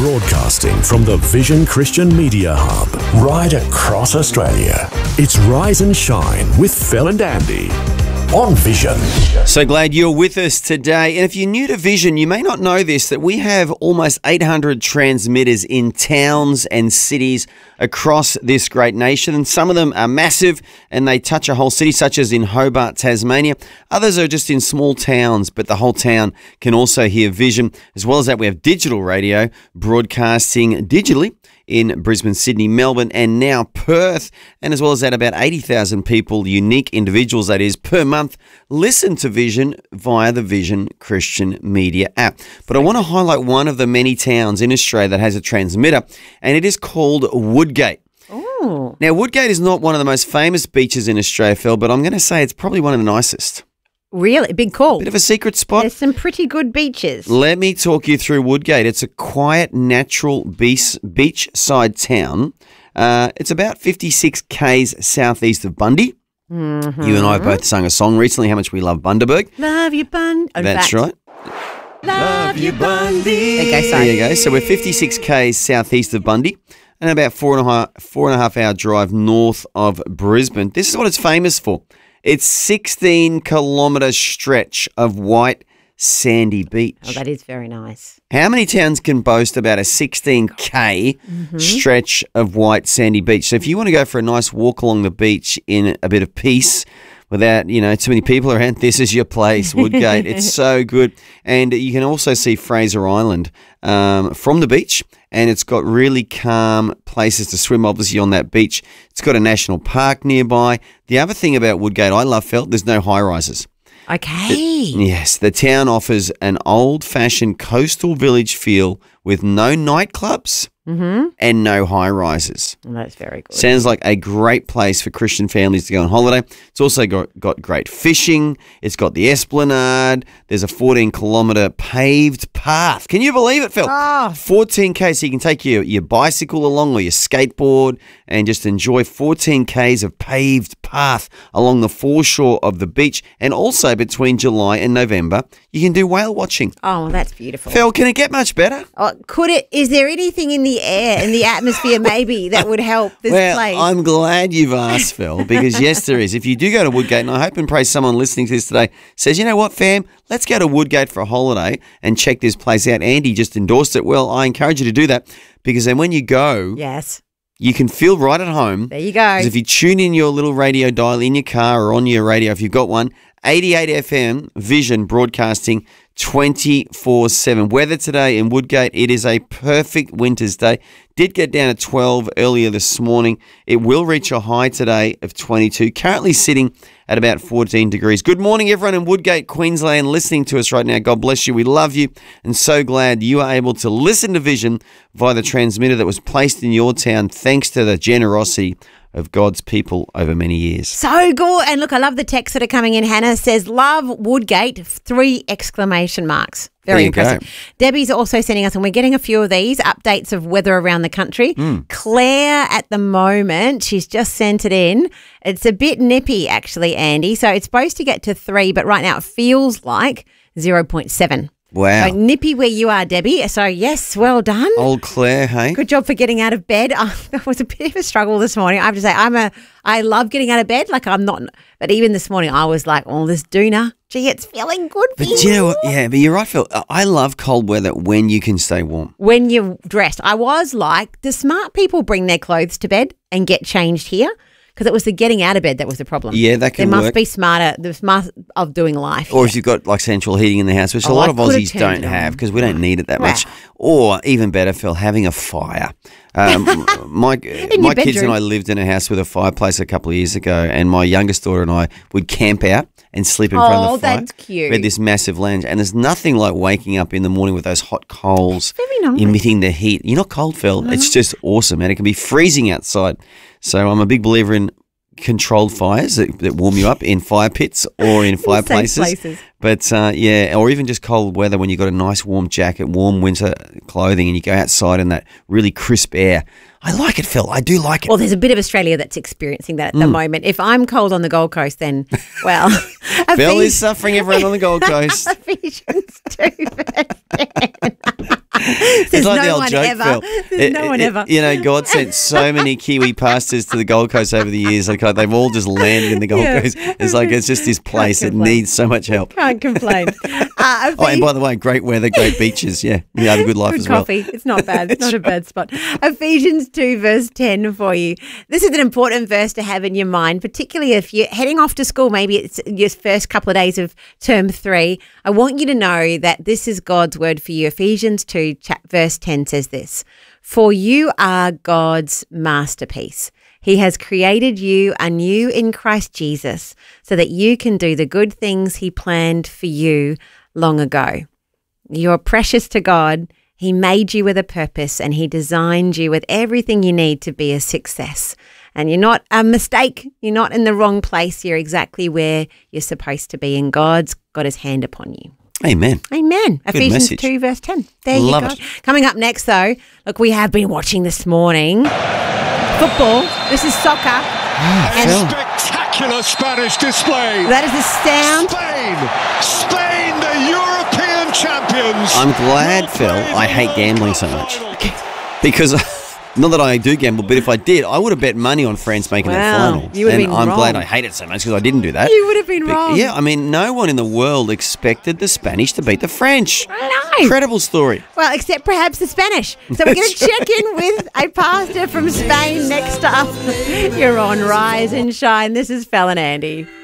Broadcasting from the Vision Christian Media Hub, right across Australia. It's Rise and Shine with Phil and Andy on Vision. So glad you're with us today. And if you're new to Vision, you may not know this, that we have almost 800 transmitters in towns and cities across this great nation. And some of them are massive and they touch a whole city, such as in Hobart, Tasmania. Others are just in small towns, but the whole town can also hear Vision. As well as that, we have digital radio broadcasting digitally in Brisbane, Sydney, Melbourne, and now Perth. And as well as that, about 80,000 people, unique individuals that is, per month, listen to Vision via the Vision Christian Media app. But I want to highlight one of the many towns in Australia that has a transmitter, and it is called Woodgate. Oh. Now, Woodgate is not one of the most famous beaches in Australia, Phil, but I'm going to say it's probably one of the nicest. Really? Big call. Bit of a secret spot. There's some pretty good beaches. Let me talk you through Woodgate. It's a quiet, natural beachside town. It's about 56 k's southeast of Bundy. Mm-hmm. You and I have both sung a song recently, how much we love Bundaberg. Love you, Bundy. That's right. Love you, Bundy. Okay, There you go. So we're 56 k's southeast of Bundy and about four and a half hour drive north of Brisbane. This is what it's famous for. It's 16-kilometre stretch of white sandy beach. Oh, that is very nice. How many towns can boast about a 16k stretch of white sandy beach? So if you want to go for a nice walk along the beach in a bit of peace without, too many people around, this is your place, Woodgate. It's so good. And you can also see Fraser Island from the beach, and it's got really calm places to swim, obviously, on that beach. It's got a national park nearby. The other thing about Woodgate I love, Phil, there's no high-rises. Okay. Yes, the town offers an old-fashioned coastal village feel with no nightclubs and no high-rises. Well, that's very good. Sounds like a great place for Christian families to go on holiday. It's also got great fishing. It's got the Esplanade. There's a 14-kilometre paved path. Can you believe it, Phil? 14K, so you can take your bicycle along or your skateboard and just enjoy 14Ks of paved path along the foreshore of the beach. And also between July and November, you can do whale watching. Oh, that's beautiful. Phil, can it get much better? Oh, could it? Is there anything in the air, in the atmosphere maybe, that would help this place? I'm glad you've asked, Phil, because yes, there is. If you do go to Woodgate, and I hope and pray someone listening to this today says, you know what, fam, let's go to Woodgate for a holiday and check this place out. Andy just endorsed it. Well, I encourage you to do that because then when you go, yes, you can feel right at home. There you go. Because if you tune in your little radio dial in your car or on your radio, if you've got one, 88 FM Vision broadcasting 24/7. Weather today in Woodgate, it is a perfect winter's day. Did get down to 12 earlier this morning. It will reach a high today of 22. Currently sitting at about 14 degrees. Good morning, everyone in Woodgate, Queensland, listening to us right now. God bless you. We love you and so glad you are able to listen to Vision via the transmitter that was placed in your town thanks to the generosity of God's people over many years. So good. And look, I love the texts that are coming in. Hannah says, love Woodgate, 3 exclamation marks. Very impressive. Go. Debbie's also sending us, and we're getting a few of these, updates of weather around the country. Claire, at the moment, she's just sent it in. It's a bit nippy, actually, Andy. So it's supposed to get to 3, but right now it feels like 0.7. Wow. So nippy where you are, Debbie. So, yes, well done. Old Claire, hey? Good job for getting out of bed. That was a bit of a struggle this morning. I have to say, I love getting out of bed. Like I'm not, but even this morning I was like, oh, this doona. Gee, it's feeling good. But you know what? Yeah, but you're right, Phil. I love cold weather when you can stay warm. When you're dressed. I was like, do smart people bring their clothes to bed and get changed here? Because it was the getting out of bed that was the problem. Yeah, that can work. work. There must be smarter, the smart of doing life. Or if you've got like central heating in the house, which a lot of Aussies don't have because we don't need it that much. Or even better, Phil, having a fire. My kids and I lived in a house with a fireplace a couple of years ago, and my youngest daughter and I would camp out and sleep in front of the fire. Oh, that's cute. We had this massive lounge, and there's nothing like waking up in the morning with those hot coals very nice. emitting the heat. You're not cold, Phil. No. It's just awesome, and it can be freezing outside. So I'm a big believer in controlled fires that warm you up in fire pits or in fireplaces. But yeah, or even just cold weather when you've got a nice warm jacket, warm winter clothing, and you go outside in that really crisp air. I like it, Phil. I do like it. Well, there's a bit of Australia that's experiencing that at the moment. If I'm cold on the Gold Coast, then, well... Phil is suffering everyone on the Gold Coast. Ephesians 2 verse 10. It's like the old joke, Phil. There's no one ever. You know, God sent so many Kiwi pastors to the Gold Coast over the years. Like they've all just landed in the Gold Coast. It's like it's just this place that needs so much help. Can't complain. Oh, and by the way, great weather, great beaches. Yeah, you have a good life good as coffee. well. It's not bad. It's not a bad spot. Ephesians 2 verse 10 for you. This is an important verse to have in your mind, particularly if you're heading off to school. Maybe it's your first couple of days of term 3. I want you to know that this is God's word for you. Ephesians 2 verse 10 says this: "For you are God's masterpiece. He has created you anew in Christ Jesus so that you can do the good things he planned for you long ago." You're precious to God. He made you with a purpose and he designed you with everything you need to be a success. And you're not a mistake. You're not in the wrong place. You're exactly where you're supposed to be, and God's got his hand upon you. Amen. Amen. Good Ephesians message. 2 verse 10. There Love you go. it. Coming up next though, look, we have been watching this morning football. This is soccer. Phil. And Spectacular Spanish display. that is the sound. Spain, the European champions. I'm glad, Phil, I hate gambling so much. Because, not that I do gamble, but if I did, I would have bet money on France making the Wow, final. you would have And been I'm glad wrong. I hate it so much because I didn't do that. You would have been wrong. Yeah, I mean, no one in the world expected the Spanish to beat the French. I know. Incredible story. Well, except perhaps the Spanish. So we're going to check in with a pastor from Spain next up. You're on Rise and Shine. This is Fel and Andy.